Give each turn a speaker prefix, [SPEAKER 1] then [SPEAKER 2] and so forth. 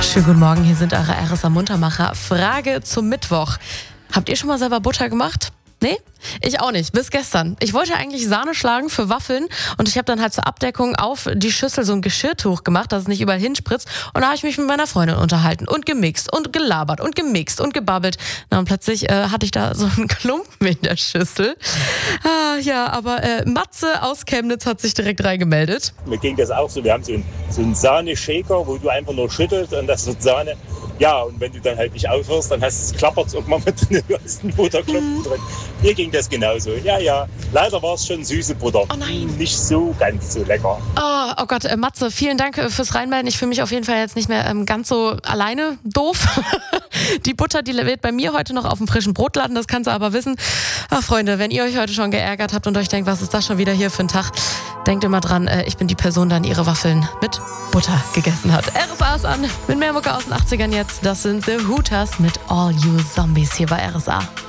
[SPEAKER 1] Schönen guten Morgen, hier sind eure RSA Muntermacher. Frage zum Mittwoch. Habt ihr schon mal selber Butter gemacht? Nee? Ich auch nicht, bis gestern. Ich wollte eigentlich Sahne schlagen für Waffeln und ich habe dann halt zur Abdeckung auf die Schüssel so ein Geschirrtuch gemacht, dass es nicht überall hinspritzt. Und da habe ich mich mit meiner Freundin unterhalten und gemixt und gelabert und gemixt und gebabbelt. Na, und plötzlich hatte ich da so einen Klumpen in der Schüssel. Aber Matze aus Chemnitz hat sich direkt reingemeldet.
[SPEAKER 2] Mir ging das auch so, wir haben so einen Sahne-Shaker, wo du einfach nur schüttelst und das wird Sahne. Ja, und wenn du dann halt nicht aufhörst, dann klappert es irgendwann mit den neuesten Butterklumpen drin. Mir ging das genauso. Ja. Leider war es schon süße Butter.
[SPEAKER 1] Oh nein.
[SPEAKER 2] Nicht so ganz so lecker.
[SPEAKER 1] Oh Gott, Matze, vielen Dank fürs Reinmelden. Ich fühle mich auf jeden Fall jetzt nicht mehr ganz so alleine doof. Die Butter, die wird bei mir heute noch auf dem frischen Brot landen, das kannst du aber wissen. Ach Freunde, wenn ihr euch heute schon geärgert habt und euch denkt, was ist das schon wieder hier für ein Tag, denkt immer dran, ich bin die Person, die ihre Waffeln mit Butter gegessen hat. RSA ist an, mit mehr Mucke aus den 80ern jetzt. Das sind The Hooters mit All You Zombies hier bei RSA.